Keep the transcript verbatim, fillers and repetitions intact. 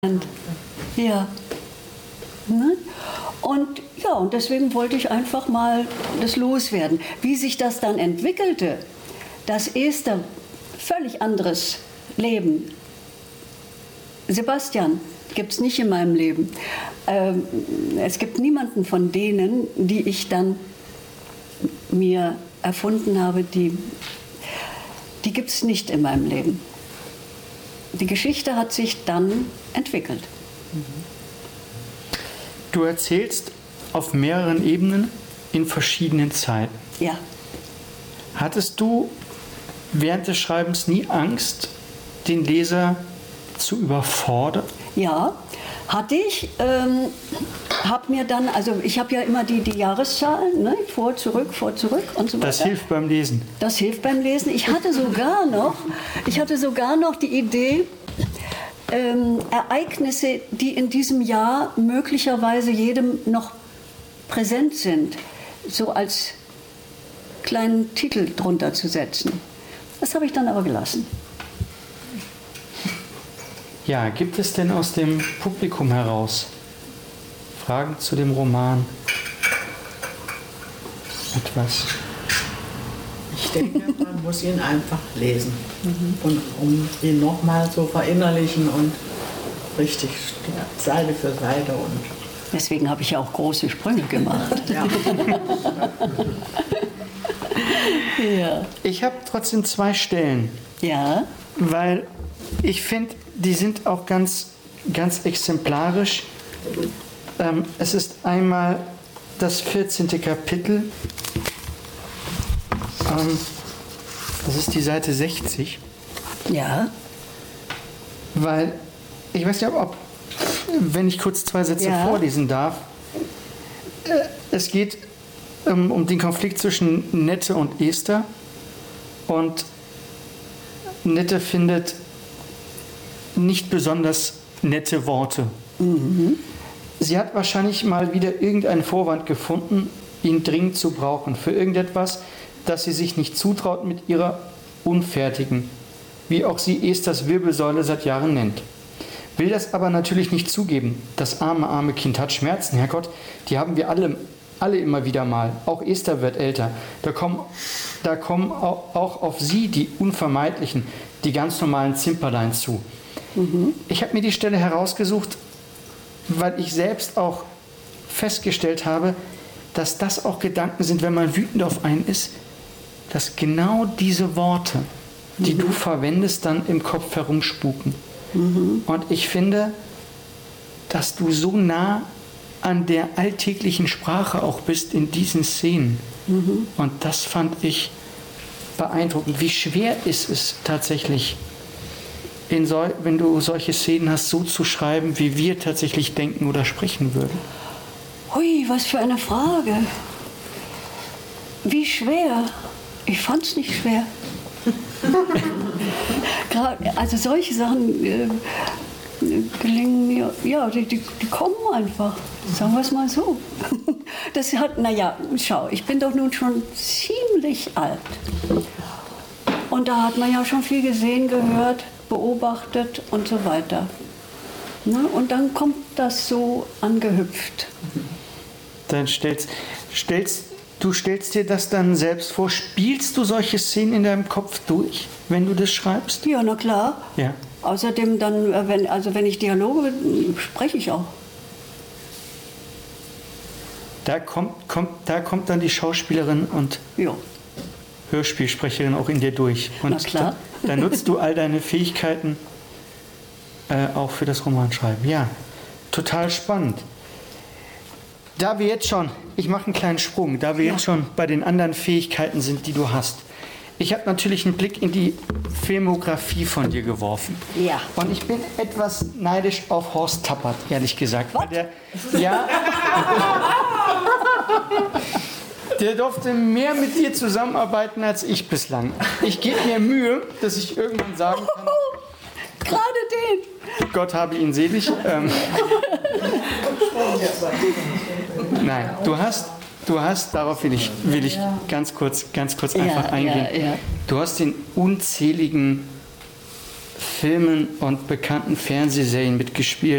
Ja. Ne? Und ja, und deswegen wollte ich einfach mal das loswerden. Wie sich das dann entwickelte, dass Esther völlig anderes Leben. Sebastian gibt es nicht in meinem Leben. Ähm, es gibt niemanden von denen, die ich dann mir erfunden habe, die, die gibt es nicht in meinem Leben. Die Geschichte hat sich dann entwickelt. Du erzählst auf mehreren Ebenen in verschiedenen Zeiten. Ja. Hattest du während des Schreibens nie Angst, den Leser zu überfordern? Ja, hatte ich. Ähm, habe mir dann, also ich habe ja immer die, die Jahreszahlen, ne? vor, zurück, vor, zurück und so weiter. Das hilft beim Lesen. Das hilft beim Lesen. Ich hatte sogar noch, ich hatte sogar noch die Idee, ähm, Ereignisse, die in diesem Jahr möglicherweise jedem noch präsent sind, so als kleinen Titel drunter zu setzen. Das habe ich dann aber gelassen. Ja, gibt es denn aus dem Publikum heraus Fragen zu dem Roman? Etwas? Ich denke, man muss ihn einfach lesen. Mhm. Und um ihn nochmal zu verinnerlichen und richtig Seite für Seite. Und deswegen habe ich ja auch große Sprünge gemacht. ja. Ja. Ich habe trotzdem zwei Stellen. Ja. Weil ich finde, die sind auch ganz, ganz exemplarisch. Ähm, es ist einmal das vierzehnte Kapitel. Ähm, das ist die Seite sechzig. Ja. Weil, ich weiß nicht, ob, wenn ich kurz zwei Sätze ja. vorlesen darf. Äh, es geht ähm, um den Konflikt zwischen Nette und Esther. Und Nette findet nicht besonders nette Worte. Mhm. Sie hat wahrscheinlich mal wieder irgendeinen Vorwand gefunden, ihn dringend zu brauchen für irgendetwas, das sie sich nicht zutraut mit ihrer unfertigen, wie auch sie Esthers Wirbelsäule seit Jahren nennt. Will das aber natürlich nicht zugeben. Das arme, arme Kind hat Schmerzen, Herrgott, die haben wir alle, alle immer wieder mal. Auch Esther wird älter. Da kommen, da kommen auch, auch auf sie die unvermeidlichen, die ganz normalen Zimperlein zu. Mhm. Ich habe mir die Stelle herausgesucht, weil ich selbst auch festgestellt habe, dass das auch Gedanken sind, wenn man wütend auf einen ist, dass genau diese Worte, die mhm. du verwendest, dann im Kopf herumspuken. Mhm. Und ich finde, dass du so nah an der alltäglichen Sprache auch bist in diesen Szenen. Mhm. Und das fand ich beeindruckend. Wie schwer ist es tatsächlich, in so, wenn du solche Szenen hast, so zu schreiben, wie wir tatsächlich denken oder sprechen würden? Hui, was für eine Frage. Wie schwer? Ich fand es nicht schwer. Also solche Sachen äh, gelingen mir, ja, die, die, die kommen einfach, sagen wir es mal so. Das hat, naja, schau, ich bin doch nun schon ziemlich alt. Und da hat man ja schon viel gesehen, gehört, beobachtet und so weiter. Na, und dann kommt das so angehüpft. Dann stellst, stellst, du stellst dir das dann selbst vor, spielst du solche Szenen in deinem Kopf durch, wenn du das schreibst? Ja, na klar. Ja. Außerdem dann, wenn, also wenn ich Dialoge, spreche ich auch. Da kommt, kommt, da kommt dann die Schauspielerin und ja. Hörspielsprecherin auch in dir durch. Und na klar. Da, da nutzt du all deine Fähigkeiten äh, auch für das Romanschreiben. Ja, total spannend. Da wir jetzt schon, ich mache einen kleinen Sprung, da wir ja. jetzt schon bei den anderen Fähigkeiten sind, die du hast. Ich habe natürlich einen Blick in die Filmografie von dir geworfen. Ja. Und ich bin etwas neidisch auf Horst Tappert, ehrlich gesagt. Weil der, ja, der durfte mehr mit dir zusammenarbeiten als ich bislang. Ich gebe mir Mühe, dass ich irgendwann sagen kann... Gerade den! Gott habe ihn selig. Ähm, Nein, du hast, du hast, darauf will ich, will ich ganz kurz, ganz kurz einfach ja, eingehen. Ja, ja. Du hast in unzähligen Filmen und bekannten Fernsehserien mitgespielt.